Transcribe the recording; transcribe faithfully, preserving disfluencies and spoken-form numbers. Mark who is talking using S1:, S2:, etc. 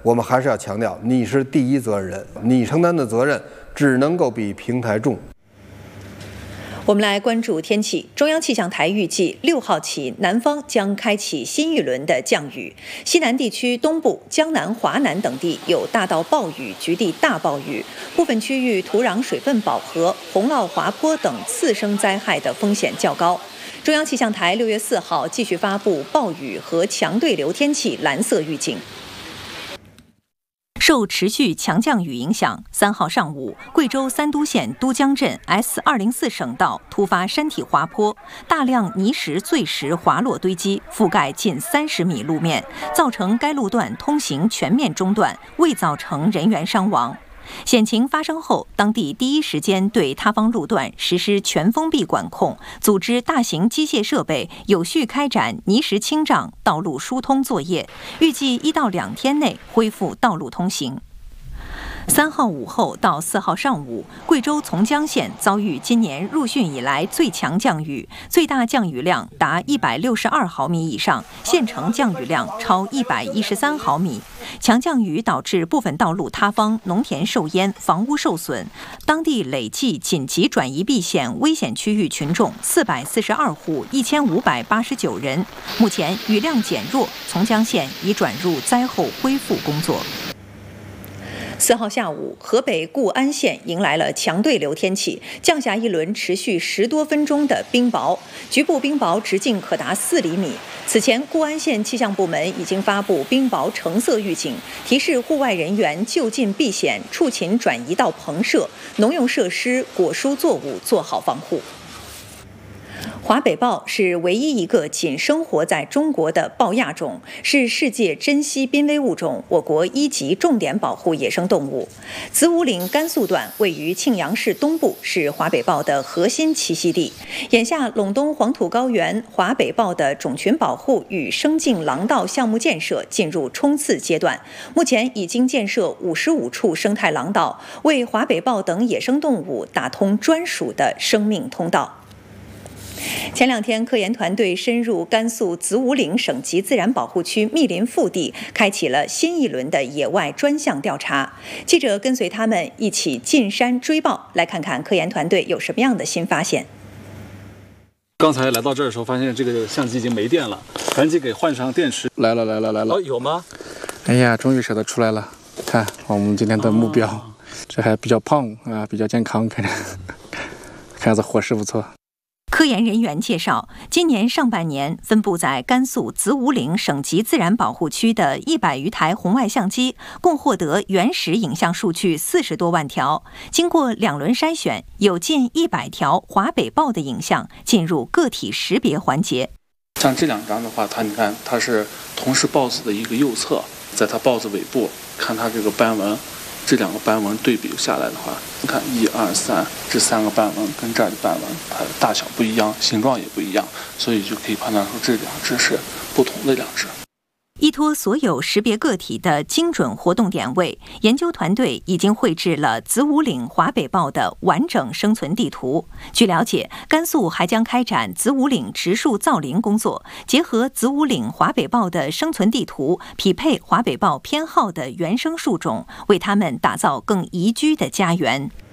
S1: 我们还是要强调，你是第一责任人，你承担的责任只能够比平台重。
S2: 我们来关注天气。中央气象台预计，六号起，南方将开启新一轮的降雨，西南地区、东部、江南、华南等地有大到暴雨、局地大暴雨，部分区域土壤水分饱和、洪涝滑坡等次生灾害的风险较高。中央气象台六月四号继续发布暴雨和强对流天气蓝色预警。受持续强降雨影响，三号上午，贵州三都县都江镇 S 二零四省道突发山体滑坡，大量泥石、碎石滑落堆积，覆盖近三十米路面，造成该路段通行全面中断，未造成人员伤亡。险情发生后，当地第一时间对塌方路段实施全封闭管控，组织大型机械设备有序开展泥石清障、道路疏通作业，预计一到两天内恢复道路通行。三号午后到四号上午，贵州从江县遭遇今年入汛以来最强降雨，最大降雨量达一百六十二毫米以上，县城降雨量超一百一十三毫米。强降雨导致部分道路塌方、农田受淹、房屋受损，当地累计紧急转移避险危险区域群众四百四十二户一千五百八十九人。目前雨量减弱，从江县已转入灾后恢复工作。四号下午，河北固安县迎来了强对流天气，降下一轮持续十多分钟的冰雹，局部冰雹直径可达四厘米。此前，固安县气象部门已经发布冰雹橙色预警，提示户外人员就近避险，畜禽转移到棚舍，农用设施、果蔬作物做好防护。华北豹是唯一一个仅生活在中国的豹亚种，是世界珍稀濒危物种，我国一级重点保护野生动物。子午岭甘肃段位于庆阳市东部，是华北豹的核心栖息地。眼下，陇东黄土高原华北豹的种群保护与生境廊道项目建设进入冲刺阶段，目前已经建设五十五处生态廊道，为华北豹等野生动物打通专属的生命通道。前两天，科研团队深入甘肃子午岭省级自然保护区密林腹地，开启了新一轮的野外专项调查。记者跟随他们一起进山追豹，来看看科研团队有什么样的新发现。
S3: 刚才来到这儿的时候，发现这个相机已经没电了，赶紧给换上电池。来了，来了，来了！哦，有吗？
S4: 哎呀，终于舍得出来了！看我们今天的目标，哦、这还比较胖啊，比较健康，看着，看着伙食不错。
S2: 科研人员介绍，今年上半年分布在甘肃子午岭省级自然保护区的一百余台红外相机，共获得原始影像数据四十多万条。经过两轮筛选，有近一百条华北豹的影像进入个体识别环节。
S3: 像这两张的话，它你看它是同是豹子的一个右侧，在它豹子尾部看它这个斑纹。这两个斑纹对比下来的话，你看一二三这三个斑纹跟这儿的斑纹，它的大小不一样，形状也不一样，所以就可以判断出这两只是不同的两只。
S2: 依托所有识别个体的精准活动点位，研究团队已经绘制了子午岭华北豹的完整生存地图。据了解，甘肃还将开展子午岭植树造林工作，结合子午岭华北豹的生存地图，匹配华北豹偏好的原生树种，为它们打造更宜居的家园。